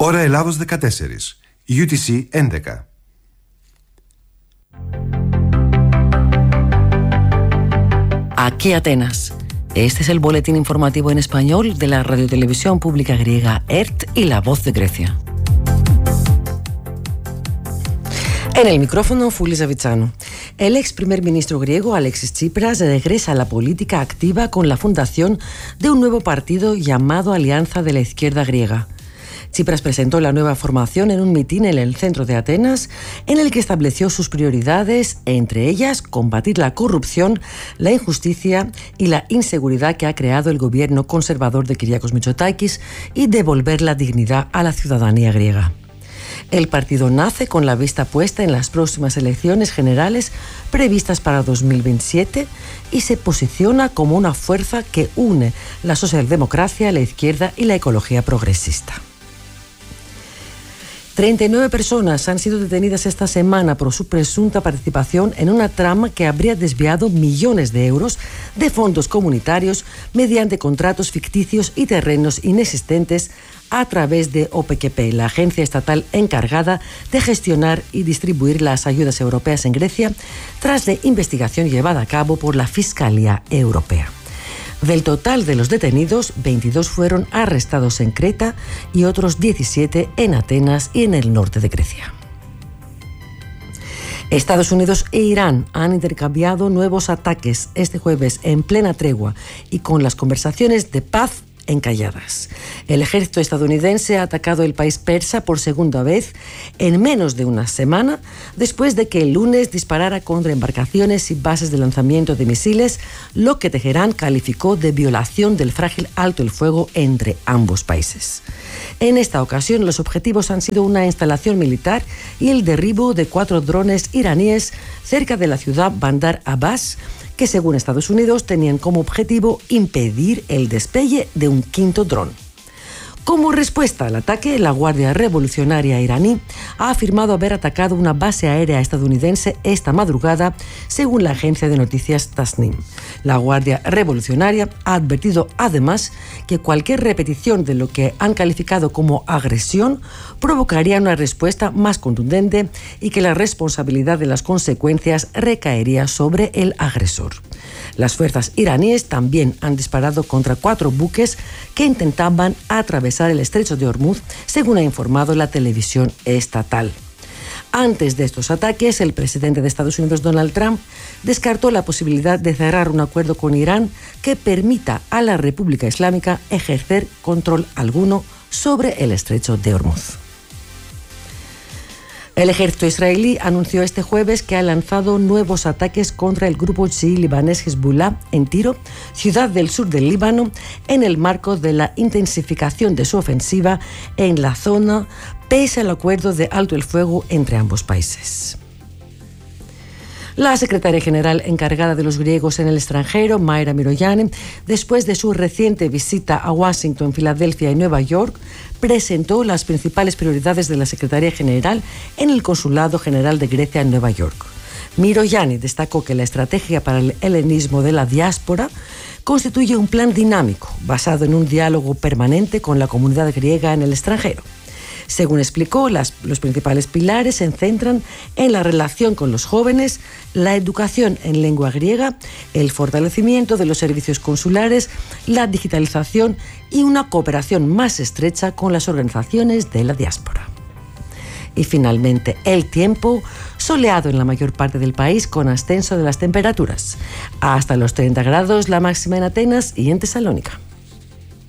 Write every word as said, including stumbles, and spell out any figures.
Ώρα Ελλάδος δεκατέσσερα, γιου τι σι έντεκα. Aquí Atenas. Este es el boletín informativo en español de la radiotelevisión pública griega E R T y La Voz de Grecia. En el micrófono, Fuli Zavizzano. El ex primer ministro griego Alexis Tsipras regresa a la política activa con la fundación de un nuevo partido llamado Alianza de la Izquierda Griega. Tsipras presentó la nueva formación en un mitin en el centro de Atenas, en el que estableció sus prioridades, entre ellas combatir la corrupción, la injusticia y la inseguridad que ha creado el gobierno conservador de Kyriakos Mitsotakis y devolver la dignidad a la ciudadanía griega. El partido nace con la vista puesta en las próximas elecciones generales previstas para dos mil veintisiete y se posiciona como una fuerza que une la socialdemocracia, la izquierda y la ecología progresista. treinta y nueve personas han sido detenidas esta semana por su presunta participación en una trama que habría desviado millones de euros de fondos comunitarios mediante contratos ficticios y terrenos inexistentes a través de O P K P, la agencia estatal encargada de gestionar y distribuir las ayudas europeas en Grecia, tras la investigación llevada a cabo por la Fiscalía Europea. Del total de los detenidos, veintidós fueron arrestados en Creta y otros diecisiete en Atenas y en el norte de Grecia. Estados Unidos e Irán han intercambiado nuevos ataques este jueves en plena tregua y con las conversaciones de paz encalladas. El ejército estadounidense ha atacado el país persa por segunda vez en menos de una semana, después de que el lunes disparara contra embarcaciones y bases de lanzamiento de misiles, lo que Teherán calificó de violación del frágil alto el fuego entre ambos países. En esta ocasión, los objetivos han sido una instalación militar y el derribo de cuatro drones iraníes cerca de la ciudad Bandar Abbas, que según Estados Unidos tenían como objetivo impedir el despegue de un quinto dron. Como respuesta al ataque, la Guardia Revolucionaria iraní ha afirmado haber atacado una base aérea estadounidense esta madrugada, según la agencia de noticias Tasnim. La Guardia Revolucionaria ha advertido además que cualquier repetición de lo que han calificado como agresión provocaría una respuesta más contundente y que la responsabilidad de las consecuencias recaería sobre el agresor. Las fuerzas iraníes también han disparado contra cuatro buques que intentaban atravesar el estrecho de Hormuz, según ha informado la televisión estatal. Antes de estos ataques, el presidente de Estados Unidos, Donald Trump, descartó la posibilidad de cerrar un acuerdo con Irán que permita a la República Islámica ejercer control alguno sobre el estrecho de Hormuz. El ejército israelí anunció este jueves que ha lanzado nuevos ataques contra el grupo chií libanés Hezbollah en Tiro, ciudad del sur del Líbano, en el marco de la intensificación de su ofensiva en la zona, pese al acuerdo de alto el fuego entre ambos países. La secretaria general encargada de los griegos en el extranjero, Mayra Myrogianni, después de su reciente visita a Washington, Filadelfia y Nueva York, presentó las principales prioridades de la Secretaría General en el Consulado General de Grecia en Nueva York. Myrogianni destacó que la estrategia para el helenismo de la diáspora constituye un plan dinámico, basado en un diálogo permanente con la comunidad griega en el extranjero. Según explicó, las, los principales pilares se centran en la relación con los jóvenes, la educación en lengua griega, el fortalecimiento de los servicios consulares, la digitalización y una cooperación más estrecha con las organizaciones de la diáspora. Y finalmente, el tiempo, soleado en la mayor parte del país con ascenso de las temperaturas. Hasta los treinta grados la máxima en Atenas y en Tesalónica.